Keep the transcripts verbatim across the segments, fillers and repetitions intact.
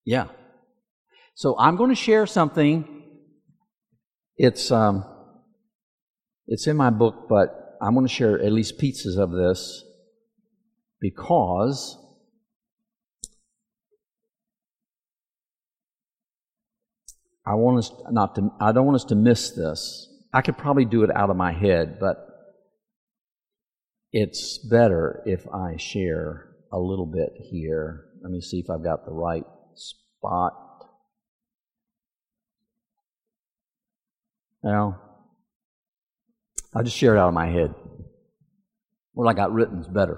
Yeah. So I'm going to share something. It's um, it's in my book, but I'm going to share at least pieces of this because I want us not to. I don't want us to miss this. I could probably do it out of my head, but it's better if I share a little bit here. Let me see if I've got the right spot. Well, I'll just share it out of my head. What I got written is better.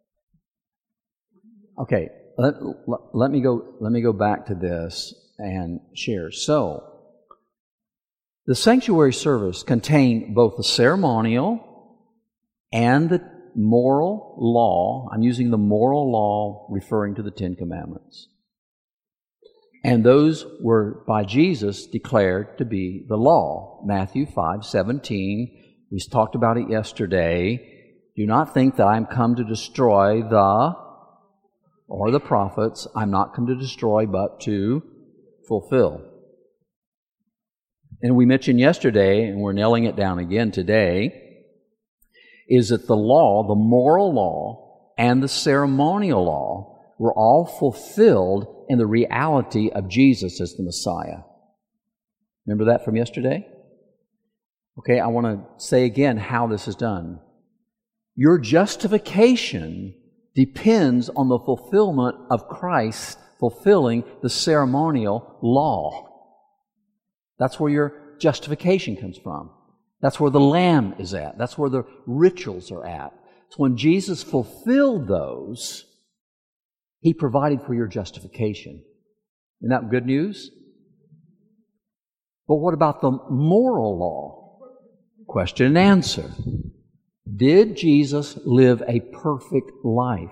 Okay, let, let, let me go. Let me go back to this and share. So, the sanctuary service contained both the ceremonial and the moral law. I'm using the moral law referring to the Ten Commandments. And those were by Jesus declared to be the law. Matthew five seventeen. We talked about it yesterday. Do not think that I am come to destroy the or the prophets. I'm not come to destroy, but to fulfill. And we mentioned yesterday, and we're nailing it down again today, is that the law, the moral law, and the ceremonial law were all fulfilled in the reality of Jesus as the Messiah. Remember that from yesterday? Okay, I want to say again how this is done. Your justification depends on the fulfillment of Christ fulfilling the ceremonial law. That's where your justification comes from. That's where the lamb is at. That's where the rituals are at. So when Jesus fulfilled those, He provided for your justification. Isn't that good news? But what about the moral law? Question and answer. Did Jesus live a perfect life?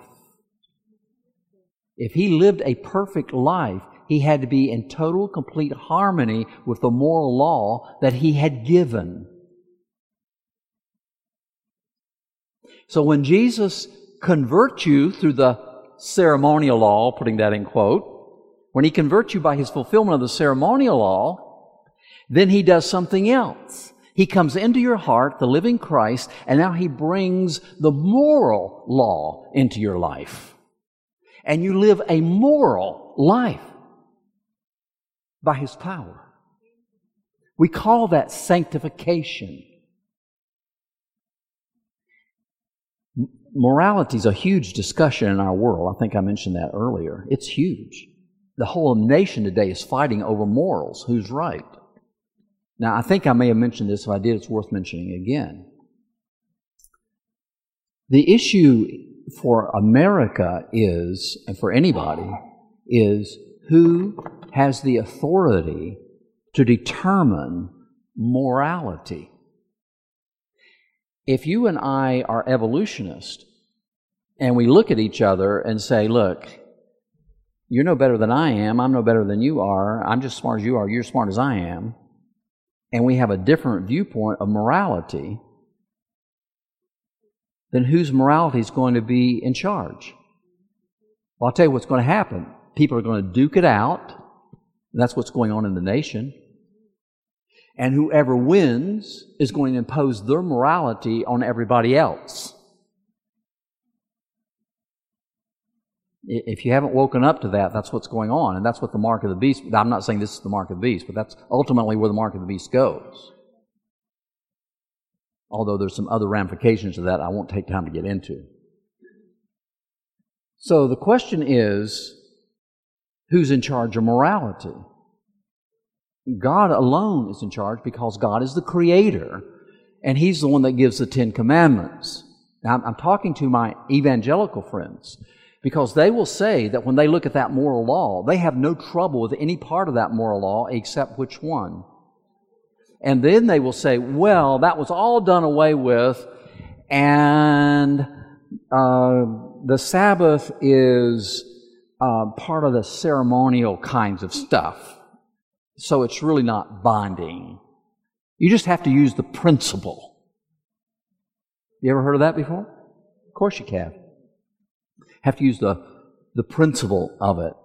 If He lived a perfect life, He had to be in total, complete harmony with the moral law that He had given. So when Jesus converts you through the ceremonial law, putting that in quote, when He converts you by His fulfillment of the ceremonial law, then He does something else. He comes into your heart, the living Christ, and now He brings the moral law into your life. And you live a moral life by His power. We call that sanctification. Morality is a huge discussion in our world. I think I mentioned that earlier. It's huge. The whole nation today is fighting over morals. Who's right? Now, I think I may have mentioned this. If I did, it's worth mentioning again. The issue for America is, and for anybody, is who has the authority to determine morality. If you and I are evolutionists, and we look at each other and say, look, you're no better than I am, I'm no better than you are, I'm just as smart as you are, you're as smart as I am, and we have a different viewpoint of morality, then whose morality is going to be in charge? Well, I'll tell you what's going to happen. People are going to duke it out, and that's what's going on in the nation. And whoever wins is going to impose their morality on everybody else. If you haven't woken up to that, that's what's going on. And that's what the mark of the beast, I'm not saying this is the mark of the beast, but that's ultimately where the mark of the beast goes. Although there's some other ramifications of that I won't take time to get into. So the question is, who's in charge of morality? God alone is in charge because God is the Creator, and He's the one that gives the Ten Commandments. Now, I'm, I'm talking to my evangelical friends because they will say that when they look at that moral law, they have no trouble with any part of that moral law except which one? And then they will say, well, that was all done away with, and uh, the Sabbath is uh, part of the ceremonial kinds of stuff. So it's really not binding. You just have to use the principle. You ever heard of that before? Of course you have. Have to use the, the principle of it.